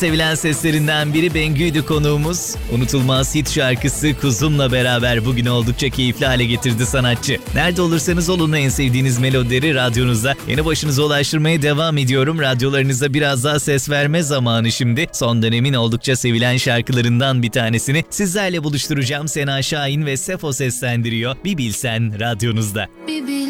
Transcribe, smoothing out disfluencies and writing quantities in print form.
Sevilen seslerinden biri Bengü'ydü konuğumuz. Unutulmaz hit şarkısı Kuzum'la beraber bugün oldukça keyifli hale getirdi sanatçı. Nerede olursanız olun en sevdiğiniz melodileri radyonuzda yeni başınıza ulaştırmaya devam ediyorum. Radyolarınıza biraz daha ses verme zamanı şimdi. Son dönemin oldukça sevilen şarkılarından bir tanesini sizlerle buluşturacağım. Sena Şahin ve Sefo seslendiriyor. Bir bilsen radyonuzda. Bir